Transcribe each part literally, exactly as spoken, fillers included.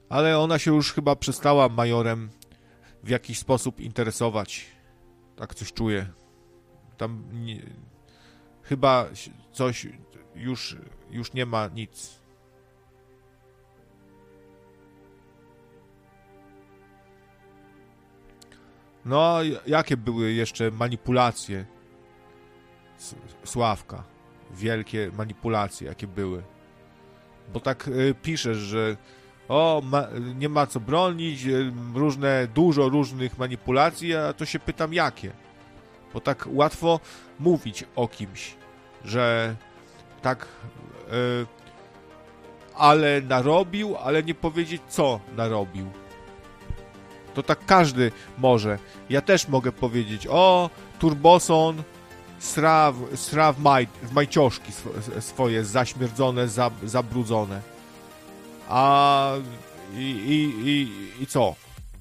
Ale ona się już chyba przestała majorem w jakiś sposób interesować. Tak coś czuję. Tam nie, chyba coś już, już nie ma nic. No, jakie były jeszcze manipulacje Sławka? Wielkie manipulacje, jakie były. Bo tak y, piszesz, że o, ma, nie ma co bronić, y, różne, dużo różnych manipulacji, a to się pytam, jakie? Bo tak łatwo mówić o kimś, że tak y, ale narobił, ale nie powiedzieć, co narobił. To tak każdy może. Ja też mogę powiedzieć, o, Turboson sra, w, sra w, maj, w majcioszki swoje zaśmierdzone, za, zabrudzone. A i, i, i, i co?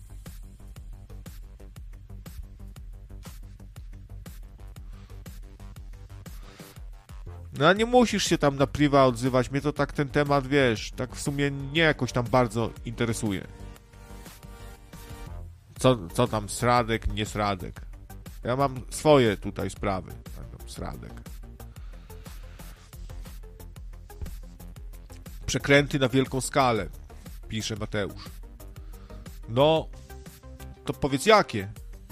No a nie musisz się tam na priwa odzywać. Mnie to tak ten temat, wiesz, tak w sumie nie jakoś tam bardzo interesuje. Co, co tam sradek, nie sradek. Ja mam swoje tutaj sprawy. Sradek. Przekręty na wielką skalę, pisze Mateusz. No, to powiedz jakie?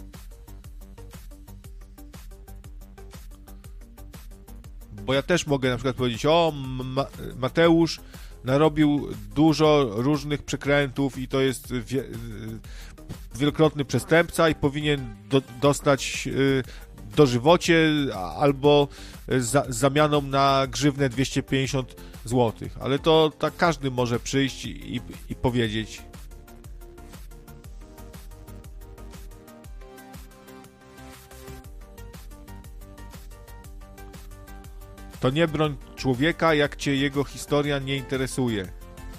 Bo ja też mogę na przykład powiedzieć, o, Ma- Mateusz narobił dużo różnych przekrętów i to jest wie- wielokrotny przestępca i powinien do- dostać y, dożywocie albo za- zamianą na grzywnę dwieście pięćdziesiąt złotych. Ale to tak każdy może przyjść i, i powiedzieć. To nie broń człowieka, jak cię jego historia nie interesuje.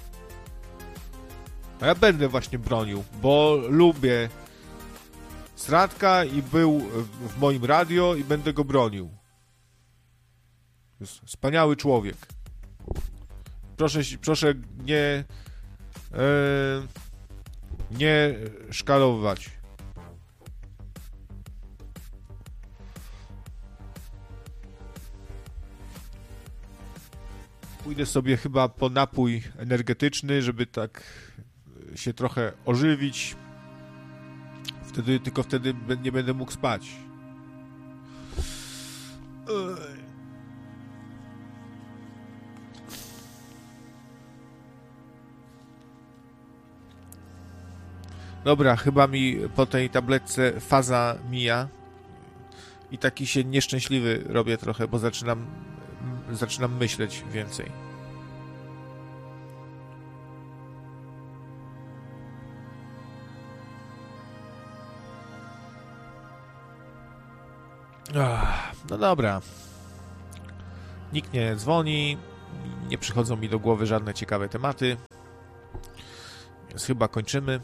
A ja będę właśnie bronił, bo lubię Sradka i był w moim radio i będę go bronił. Jest wspaniały człowiek. Proszę, proszę nie e, nie szkalować. Pójdę sobie chyba po napój energetyczny, żeby tak się trochę ożywić. Wtedy, tylko wtedy nie będę mógł spać. Dobra, chyba mi po tej tabletce faza mija i taki się nieszczęśliwy robię trochę, bo zaczynam zaczynam myśleć więcej. Ach, no dobra. Nikt nie dzwoni, nie przychodzą mi do głowy żadne ciekawe tematy. Więc chyba kończymy.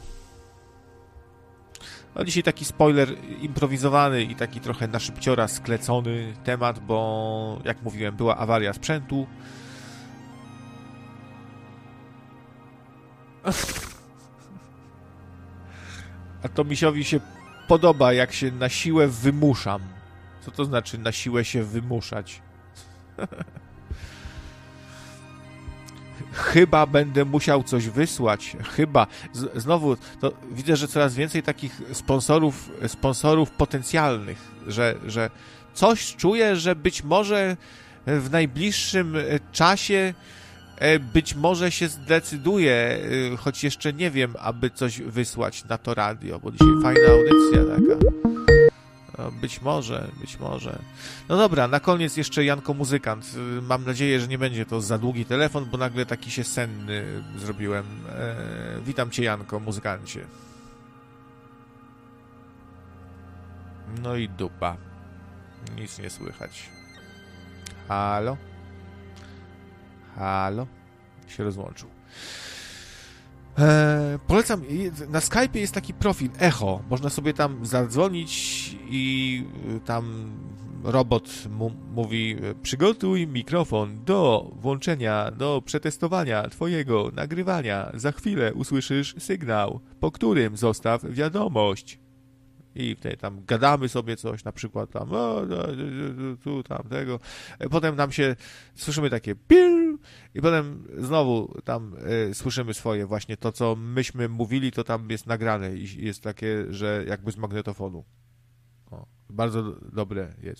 No dzisiaj taki spoiler improwizowany i taki trochę na szybciora sklecony temat, bo jak mówiłem, była awaria sprzętu. A to misiowi się podoba, jak się na siłę wymuszam. Co to znaczy na siłę się wymuszać? Chyba będę musiał coś wysłać. Chyba. Z, znowu, to widzę, że coraz więcej takich sponsorów, sponsorów potencjalnych, że, że coś czuję, że być może w najbliższym czasie być może się zdecyduje, choć jeszcze nie wiem, aby coś wysłać na to radio, bo dzisiaj fajna audycja taka. Być może, być może. No dobra, na koniec jeszcze Janko Muzykant. Mam nadzieję, że nie będzie to za długi telefon, bo nagle taki się senny zrobiłem. Eee, witam cię, Janko, muzykancie. No i dupa. Nic nie słychać. Halo? Halo? Się rozłączył. E, polecam, na Skype'ie jest taki profil Echo, można sobie tam zadzwonić i tam robot mu, mówi: przygotuj mikrofon do włączenia, do przetestowania twojego nagrywania, za chwilę usłyszysz sygnał, po którym zostaw wiadomość. I wtedy tam gadamy sobie coś, na przykład tam, o, tu, tam, tego. Potem nam się, słyszymy takie pil i potem znowu tam y, słyszymy swoje właśnie to, co myśmy mówili, to tam jest nagrane i jest takie, że jakby z magnetofonu. O, bardzo dobre jest.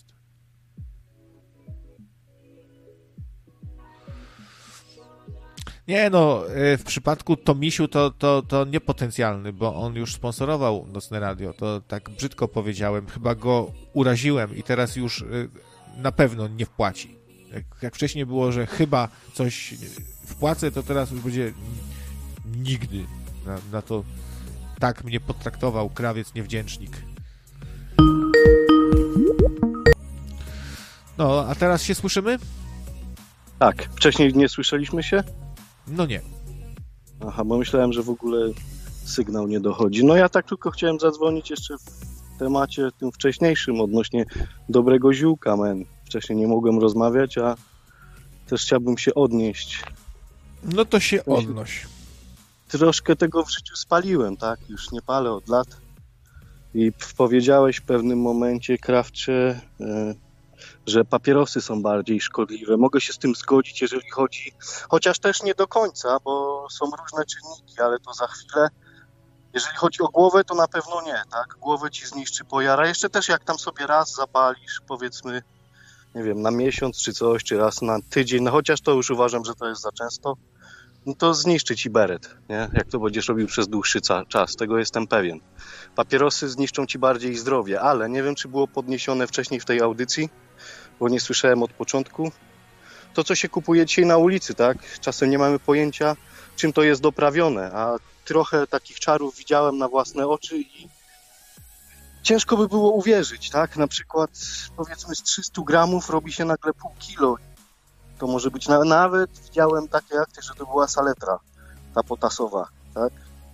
Nie no, w przypadku Tomisiu to, to, to niepotencjalny, bo on już sponsorował Nocne Radio, to tak brzydko powiedziałem, chyba go uraziłem i teraz już na pewno nie wpłaci. Jak, jak wcześniej było, że chyba coś wpłacę, to teraz już będzie nigdy. Na, na to tak mnie potraktował krawiec niewdzięcznik. No, a teraz się słyszymy? Tak, wcześniej nie słyszeliśmy się? No nie. Aha, bo myślałem, że w ogóle sygnał nie dochodzi. No ja tak tylko chciałem zadzwonić jeszcze w temacie tym wcześniejszym odnośnie dobrego ziółka, men. Wcześniej nie mogłem rozmawiać, a też chciałbym się odnieść. No to się odnoś. Troszkę tego w życiu spaliłem, tak? Już nie palę od lat. I powiedziałeś w pewnym momencie, Krawcze, że papierosy są bardziej szkodliwe. Mogę się z tym zgodzić, jeżeli chodzi, chociaż też nie do końca, bo są różne czynniki, ale to za chwilę. Jeżeli chodzi o głowę, to na pewno nie, tak? Głowę ci zniszczy, pojara. Jeszcze też jak tam sobie raz zapalisz, powiedzmy, nie wiem, na miesiąc czy coś, czy raz na tydzień, no chociaż to już uważam, że to jest za często, no to zniszczy ci beret, nie? Jak to będziesz robił przez dłuższy czas, tego jestem pewien. Papierosy zniszczą ci bardziej zdrowie, ale nie wiem, czy było podniesione wcześniej w tej audycji, bo nie słyszałem od początku. To, co się kupuje dzisiaj na ulicy, tak? Czasem nie mamy pojęcia, czym to jest doprawione, a trochę takich czarów widziałem na własne oczy i ciężko by było uwierzyć, tak? Na przykład, powiedzmy, z trzysta gramów robi się nagle pół kilo. To może być, na, nawet widziałem takie akty, że to była saletra, ta potasowa, tak?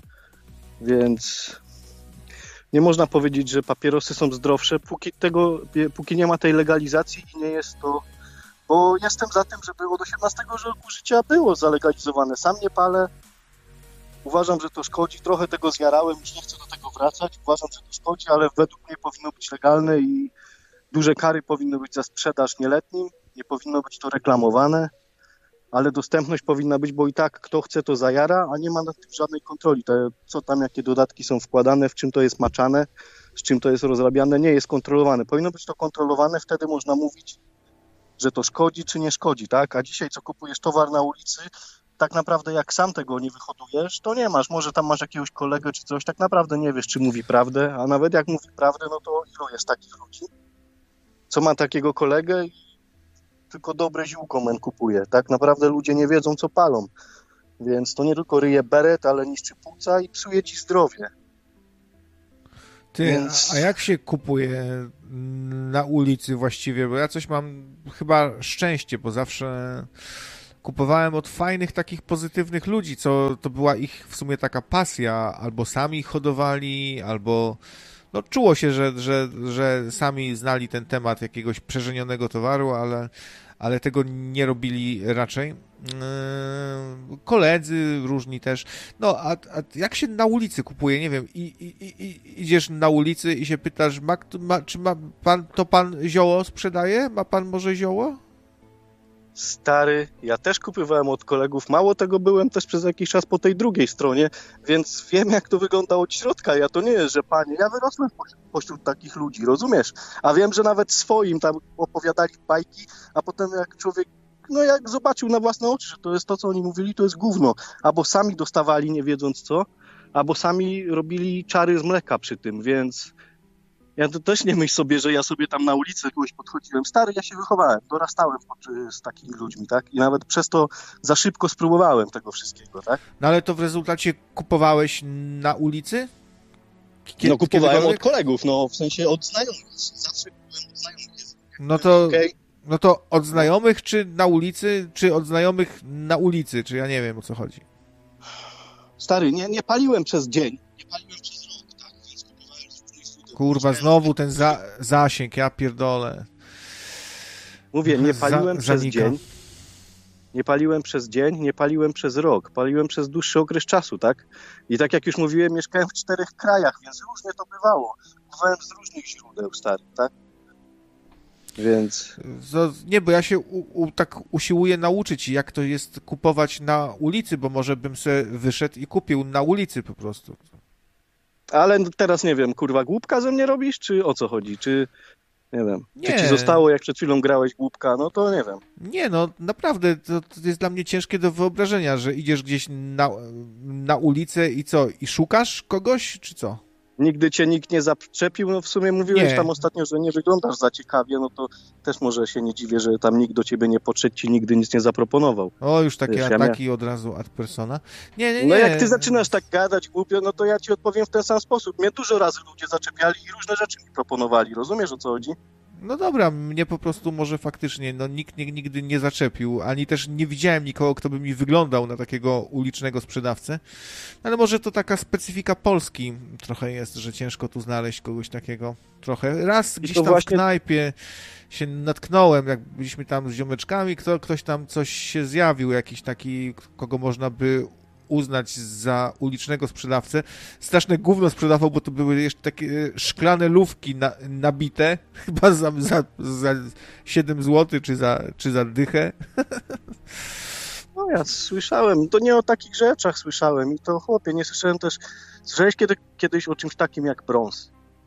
Więc nie można powiedzieć, że papierosy są zdrowsze, póki, tego, póki nie ma tej legalizacji i nie jest to... Bo jestem za tym, żeby od osiemnastego roku życia było zalegalizowane. Sam nie palę. Uważam, że to szkodzi. Trochę tego zjarałem, już nie chcę do tego wracać. Uważam, że to szkodzi, ale według mnie powinno być legalne i duże kary powinny być za sprzedaż nieletnim. Nie powinno być to reklamowane, ale dostępność powinna być, bo i tak kto chce, to zajara, a nie ma nad tym żadnej kontroli. To, co tam, jakie dodatki są wkładane, w czym to jest maczane, z czym to jest rozrabiane, nie jest kontrolowane. Powinno być to kontrolowane, wtedy można mówić, że to szkodzi, czy nie szkodzi, tak? A dzisiaj, co kupujesz towar na ulicy, tak naprawdę jak sam tego nie wyhodujesz, to nie masz. Może tam masz jakiegoś kolegę czy coś, tak naprawdę nie wiesz, czy mówi prawdę, a nawet jak mówi prawdę, no to ilu jest takich ludzi, co ma takiego kolegę i tylko dobre ziółko men kupuje. Tak naprawdę ludzie nie wiedzą, co palą. Więc to nie tylko ryje beret, ale niszczy płuca i psuje ci zdrowie. Ty, Więc... a jak się kupuje na ulicy właściwie? Bo ja coś mam chyba szczęście, bo zawsze kupowałem od fajnych, takich pozytywnych ludzi, co to była ich w sumie taka pasja, albo sami hodowali, albo no czuło się, że, że, że sami znali ten temat jakiegoś przeżenionego towaru, ale, ale tego nie robili raczej. Yy, koledzy różni też. No, a, a jak się na ulicy kupuje? Nie wiem, i, i, i idziesz na ulicy i się pytasz, ma, ma, czy ma pan, to pan zioło sprzedaje? Ma pan może zioło? Stary, ja też kupowałem od kolegów, mało tego, byłem też przez jakiś czas po tej drugiej stronie, więc wiem, jak to wygląda od środka. Ja to nie jest, że panie, ja wyrosłem pośród takich ludzi, rozumiesz? A wiem, że nawet swoim tam opowiadali bajki, a potem jak człowiek, no jak zobaczył na własne oczy, że to jest to, co oni mówili, to jest gówno. Albo sami dostawali, nie wiedząc co, albo sami robili czary z mleka przy tym, więc... Ja to też nie myśl sobie, że ja sobie tam na ulicy kogoś podchodziłem. Stary, ja się wychowałem, dorastałem z takimi ludźmi, tak? I nawet przez to za szybko spróbowałem tego wszystkiego, tak? No ale to w rezultacie kupowałeś na ulicy? Kie- no kupowałem od kolegów, no w sensie od znajomych. Zawsze kupowałem od znajomych. No to, okay. no to od znajomych czy na ulicy, czy od znajomych na ulicy? Czy ja nie wiem, o co chodzi. Stary, nie, nie paliłem przez dzień, nie paliłem przez rok, tak? Więc kupowałem z różnych źródeł. Kurwa, znowu ten za, zasięg, ja pierdolę. Mówię, nie paliłem Za, przez zanika. dzień, nie paliłem przez dzień, nie paliłem przez rok, paliłem przez dłuższy okres czasu, tak? I tak jak już mówiłem, mieszkałem w czterech krajach, więc różnie to bywało. Kupowałem z różnych źródeł, stary, tak? Więc... To, nie, bo ja się u, u, tak usiłuję nauczyć, jak to jest kupować na ulicy, bo może bym sobie wyszedł i kupił na ulicy po prostu. Ale teraz nie wiem, kurwa, głupka ze mnie robisz, czy o co chodzi? Czy, nie wiem, Nie. czy ci zostało, jak przed chwilą grałeś głupka? No to nie wiem. Nie, no naprawdę, to, to jest dla mnie ciężkie do wyobrażenia, że idziesz gdzieś na, na ulicę i co, i szukasz kogoś, czy co? Nigdy cię nikt nie zaczepił, no w sumie mówiłeś Nie. tam ostatnio, że nie wyglądasz za ciekawie, no to też może się nie dziwię, że tam nikt do ciebie nie podszedł, ci nigdy nic nie zaproponował. O, już takie Wiesz, ja ataki od razu ad persona. Nie, nie, nie. No jak ty zaczynasz tak gadać głupio, no to ja ci odpowiem w ten sam sposób. Mnie dużo razy ludzie zaczepiali i różne rzeczy mi proponowali, rozumiesz, o co chodzi? No dobra, mnie po prostu może faktycznie, no nikt nie, nigdy nie zaczepił, ani też nie widziałem nikogo, kto by mi wyglądał na takiego ulicznego sprzedawcę, ale może to taka specyfika Polski trochę jest, że ciężko tu znaleźć kogoś takiego trochę. Raz gdzieś tam właśnie... w knajpie się natknąłem, jak byliśmy tam z ziomeczkami, kto, ktoś tam coś się zjawił, jakiś taki, kogo można by uznać za ulicznego sprzedawcę. Straszne gówno sprzedawał, bo to były jeszcze takie szklane lufki na, nabite, chyba za, za, za siedem złotych, czy za, czy za dychę. No ja słyszałem, to nie o takich rzeczach słyszałem i to chłopie, nie słyszałem też, słyszałeś kiedy, kiedyś o czymś takim jak brąz?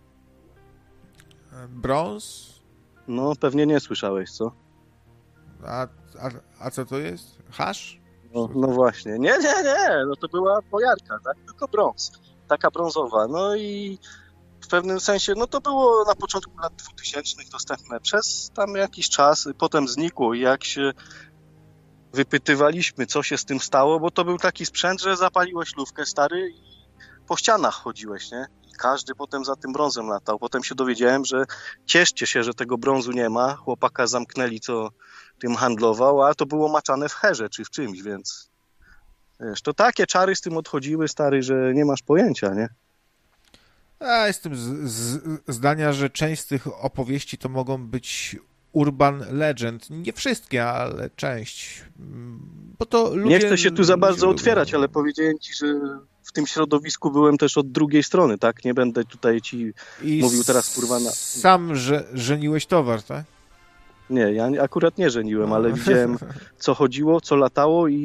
Brąz? No pewnie nie słyszałeś, co? A, a, a co to jest? Hasz? No, no właśnie, nie, nie, nie, no to była pojarka, tak, tylko brąz, taka brązowa, no i w pewnym sensie, no to było na początku lat dwutysięcznych dostępne przez tam jakiś czas, potem znikło i jak się wypytywaliśmy, co się z tym stało, bo to był taki sprzęt, że zapaliłeś lufkę, stary, i po ścianach chodziłeś, nie? I każdy potem za tym brązem latał. Potem się dowiedziałem, że cieszcie się, że tego brązu nie ma. Chłopaka zamknęli, co tym handlował, a to było maczane w herze czy w czymś, więc wiesz, to takie czary z tym odchodziły, stary, że nie masz pojęcia, nie? Ja jestem z, z, zdania, że część z tych opowieści to mogą być urban legend. Nie wszystkie, ale część. Bo to ludzie, nie chcę się tu za bardzo lubią. otwierać, ale powiedziałem ci, że w tym środowisku byłem też od drugiej strony, tak? Nie będę tutaj ci I mówił teraz, kurwa, na... sam że, żeniłeś towar, tak? Nie, ja akurat nie żeniłem, ale widziałem, co chodziło, co latało i